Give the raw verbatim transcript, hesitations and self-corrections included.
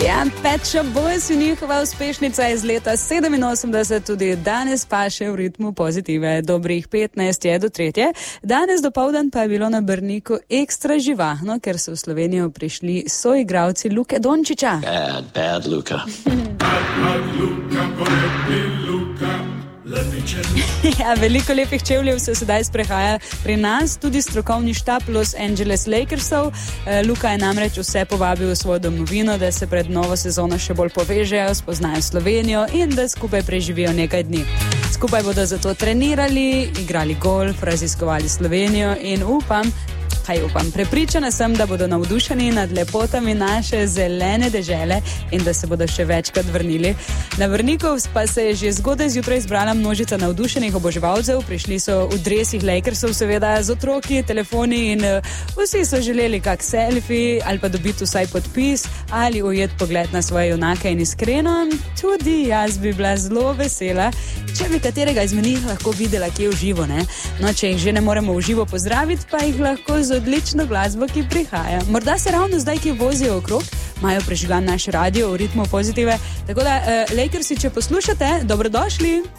Ja, Pet Shop Boys in njihova uspešnica iz leta sedeminosemdeset tudi danes paše v ritmu pozitive. Dobrih petnajst je do tretje. Danes dopoldan pa je bilo na Brniku ekstra živahno, ker so v Slovenijo prišli soigralci Luke Dončića. Bad, bad Luka. Bad, bad Luka, poleti Luka. Ja, veliko lepih čevljev se sedaj sprehaja pri nas, tudi strokovni štab Los Angeles Lakersov. Luka je namreč vse povabil v svojo domovino, da se pred novo sezono še bolj povežejo, spoznajo Slovenijo in da skupaj preživijo nekaj dni. Skupaj bodo zato trenirali, igrali golf, raziskovali Slovenijo in upam, kaj upam, prepričana sem, da bodo navdušeni nad lepotami naše zelene dežele in da se bodo še večkrat vrnili. Na Brniku pa se je že zgodaj zjutraj zbrala množica navdušenih oboževalcev, prišli so v dresih Lakersov, seveda z otroki, telefoni in uh, vsi so želeli kak selfie ali pa dobiti vsaj podpis ali ujet pogled na svoje junake in iskreno, tudi jaz bi bila zelo vesela, če bi katerega izmed njih lahko videla kje v živo, ne? No, če jih že ne moremo v živo pozdraviti, pa jih lahko z odlično glasbo, ki prihaja. Morda se ravno zdaj, ki vozijo okrog, imajo prežgan naš radio v ritmu pozitive. Tako da, uh, Lakersi, če poslušate, dobrodošli!